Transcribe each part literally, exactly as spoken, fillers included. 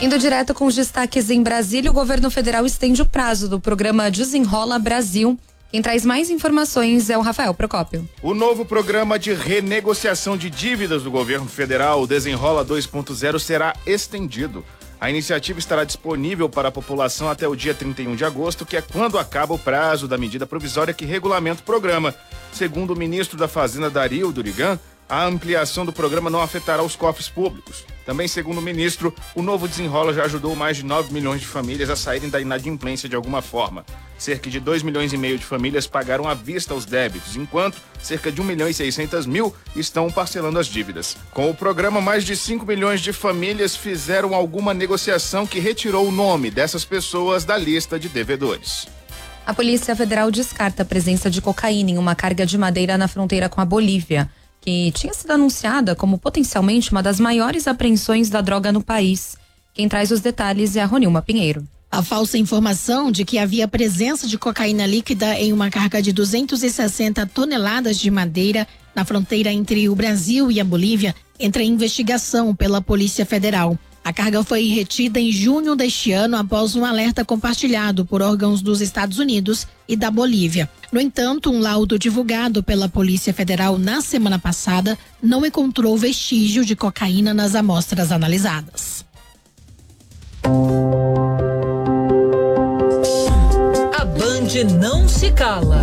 Indo direto com os destaques em Brasília, o governo federal estende o prazo do programa Desenrola Brasil. Quem traz mais informações é o Rafael Procópio. O novo programa de renegociação de dívidas do governo federal, o Desenrola dois ponto zero, será estendido. A iniciativa estará disponível para a população até o dia trinta e um de agosto, que é quando acaba o prazo da medida provisória que regulamenta o programa. Segundo o ministro da Fazenda, Dario Durigan, a ampliação do programa não afetará os cofres públicos. Também, segundo o ministro, o novo Desenrola já ajudou mais de nove milhões de famílias a saírem da inadimplência de alguma forma. Cerca de dois milhões e meio de famílias pagaram à vista os débitos, enquanto cerca de um milhão e seiscentos mil estão parcelando as dívidas. Com o programa, mais de cinco milhões de famílias fizeram alguma negociação que retirou o nome dessas pessoas da lista de devedores. A Polícia Federal descarta a presença de cocaína em uma carga de madeira na fronteira com a Bolívia, que tinha sido anunciada como potencialmente uma das maiores apreensões da droga no país. Quem traz os detalhes é a Ronilma Pinheiro. A falsa informação de que havia presença de cocaína líquida em uma carga de duzentas e sessenta toneladas de madeira na fronteira entre o Brasil e a Bolívia entra em investigação pela Polícia Federal. A carga foi retida em junho deste ano após um alerta compartilhado por órgãos dos Estados Unidos e da Bolívia. No entanto, um laudo divulgado pela Polícia Federal na semana passada não encontrou vestígio de cocaína nas amostras analisadas. A Band não se cala.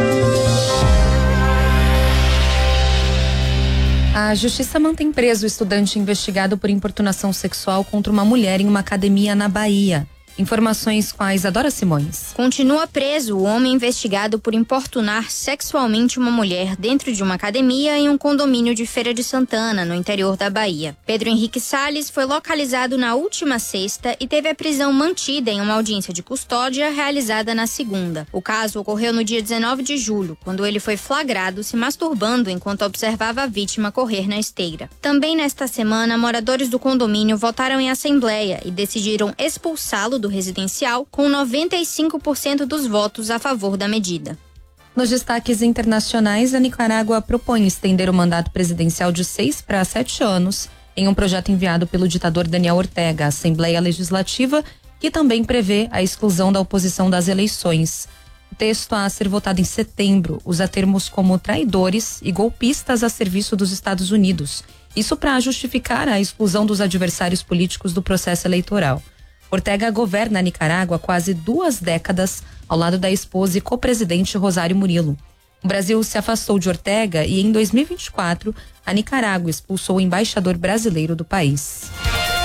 A justiça mantém preso o estudante investigado por importunação sexual contra uma mulher em uma academia na Bahia. Informações com a Isadora Simões. Continua preso o homem investigado por importunar sexualmente uma mulher dentro de uma academia em um condomínio de Feira de Santana, no interior da Bahia. Pedro Henrique Salles foi localizado na última sexta e teve a prisão mantida em uma audiência de custódia realizada na segunda. O caso ocorreu no dia dezenove de julho, quando ele foi flagrado se masturbando enquanto observava a vítima correr na esteira. Também nesta semana, moradores do condomínio votaram em assembleia e decidiram expulsá-lo do residencial, com noventa e cinco por cento dos votos a favor da medida. Nos destaques internacionais, a Nicarágua propõe estender o mandato presidencial de seis para sete anos em um projeto enviado pelo ditador Daniel Ortega à Assembleia Legislativa, que também prevê a exclusão da oposição das eleições. O texto a ser votado em setembro usa termos como traidores e golpistas a serviço dos Estados Unidos. Isso para justificar a exclusão dos adversários políticos do processo eleitoral. Ortega governa a Nicarágua há quase duas décadas, ao lado da esposa e co-presidente Rosário Murilo. O Brasil se afastou de Ortega e, em dois mil e vinte e quatro, a Nicarágua expulsou o embaixador brasileiro do país.